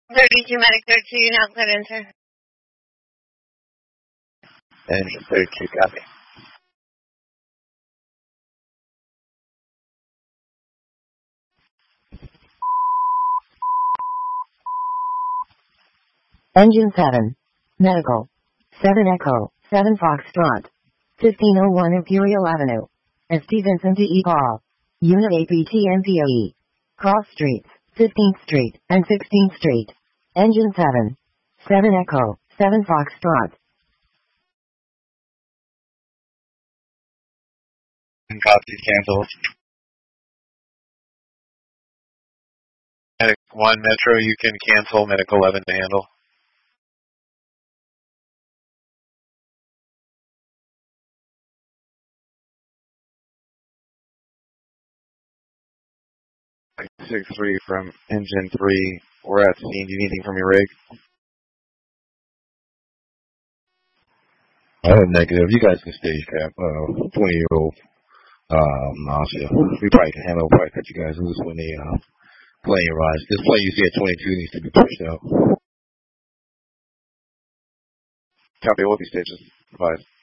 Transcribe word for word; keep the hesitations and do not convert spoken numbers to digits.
thirty-two Medic thirty-two, now clear to enter. Engine thirty-two, copy. Engine seven. Medical. seven Echo. seven Foxtrot. fifteen oh one Imperial Avenue. S T Vincent D E Paul. Unit A P T M P O E. Cross streets, fifteenth Street and sixteenth Street. Engine seven. seven Echo. seven Foxtrot. Copy, cancel. Medic one Metro, you can cancel. Medic eleven to handle. six three from engine three. We're at scene. Do you need anything from your rig? Uh, negative. You guys can stage cap. Uh, twenty year old. Um, nausea. We probably can handle. Probably cut you guys loose when they uh, plane rise. This plane you see at twenty-two needs to be pushed out. Copy. We'll be stages. Bye.